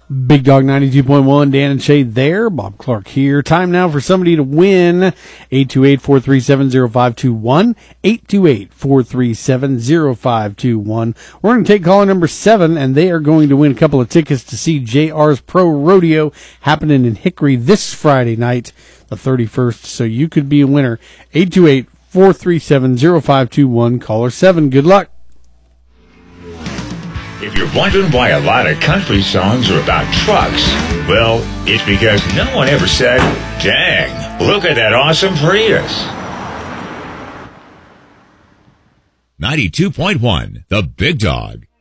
Big Dog 92.1, Dan and Shay there. Bob Clark here. Time now for somebody to win. 828-437-0521. 828-437-0521. We're going to take caller number 7, and they are going to win a couple of tickets to see JR's Pro Rodeo happening in Hickory this Friday night, the 31st. So you could be a winner. 828-437-0521. Caller 7. Good luck. If you're wondering why a lot of country songs are about trucks, well, it's because no one ever said, dang, look at that awesome Prius. 92.1, The Big Dog.